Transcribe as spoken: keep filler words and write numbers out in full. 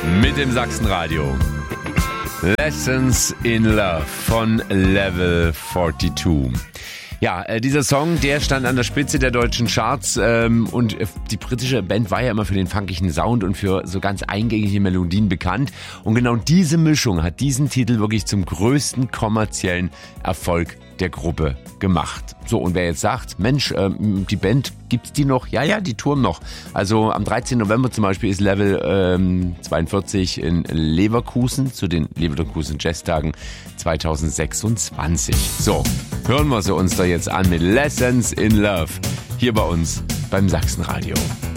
mit dem Sachsenradio. Lessons in Love von Level zweiundvierzig. Ja, äh, dieser Song, der stand an der Spitze der deutschen Charts ähm, und äh, die britische Band war ja immer für den funkigen Sound und für so ganz eingängige Melodien bekannt. Und genau diese Mischung hat diesen Titel wirklich zum größten kommerziellen Erfolg der Gruppe gemacht. So, und wer jetzt sagt, Mensch, ähm, die Band, gibt's die noch? Ja, ja, die touren noch. Also am dreizehnten November zum Beispiel ist Level ähm, zweiundvierzig in Leverkusen zu den Leverkusen Jazztagen zweitausendsechsundzwanzig. So, hören wir sie uns da jetzt an mit Lessons in Love hier bei uns beim Sachsenradio.